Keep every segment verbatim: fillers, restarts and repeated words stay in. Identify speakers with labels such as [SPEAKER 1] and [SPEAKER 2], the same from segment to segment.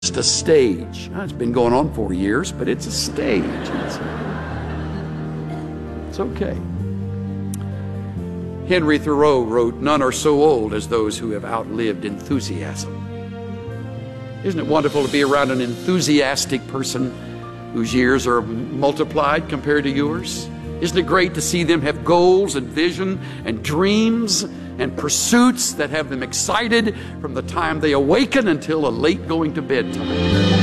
[SPEAKER 1] just a stage. It's been going on for years, but it's a stage. It's, it's okay. Henry Thoreau wrote, "None are so old as those who have outlived enthusiasm." Isn't it wonderful to be around an enthusiastic person whose years are multiplied compared to yours? Isn't it great to see them have goals and vision and dreams and pursuits that have them excited from the time they awaken until a late going to bed time?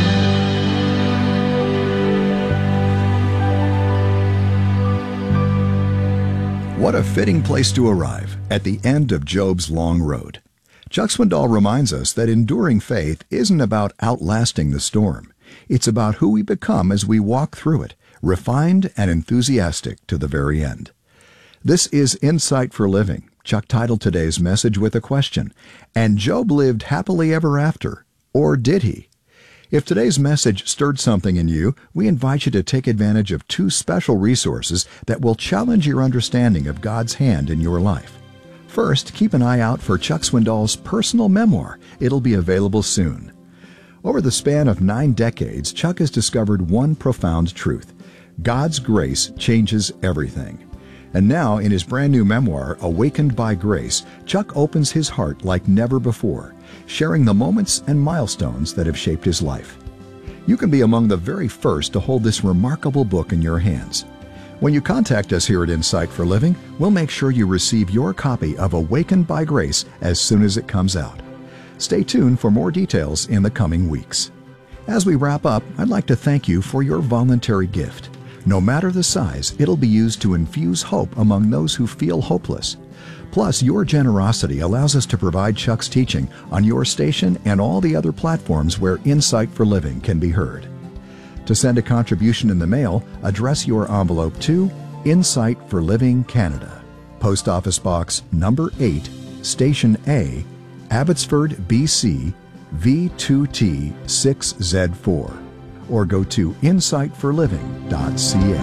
[SPEAKER 2] What a fitting place to arrive at the end of Job's long road. Chuck Swindoll reminds us that enduring faith isn't about outlasting the storm. It's about who we become as we walk through it, refined and enthusiastic to the very end. This is Insight for Living. Chuck titled today's message with a question, "And Job lived happily ever after, or did he?" If today's message stirred something in you, we invite you to take advantage of two special resources that will challenge your understanding of God's hand in your life. First, keep an eye out for Chuck Swindoll's personal memoir. It'll be available soon. Over the span of nine decades, Chuck has discovered one profound truth: God's grace changes everything. And now, in his brand new memoir, Awakened by Grace, Chuck opens his heart like never before, sharing the moments and milestones that have shaped his life. You can be among the very first to hold this remarkable book in your hands. When you contact us here at Insight for Living, we'll make sure you receive your copy of Awakened by Grace as soon as it comes out. Stay tuned for more details in the coming weeks. As we wrap up, I'd like to thank you for your voluntary gift. No matter the size, it'll be used to infuse hope among those who feel hopeless. Plus, your generosity allows us to provide Chuck's teaching on your station and all the other platforms where Insight for Living can be heard. To send a contribution in the mail, address your envelope to Insight for Living Canada, Post Office Box number eight, Station A, Abbotsford, B C, V two T six Z four. Or go to insight for living dot c a.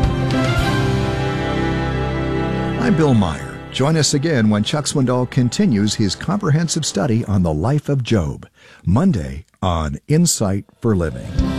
[SPEAKER 2] I'm Bill Meyer. Join us again when Chuck Swindoll continues his comprehensive study on the life of Job, Monday on Insight for Living.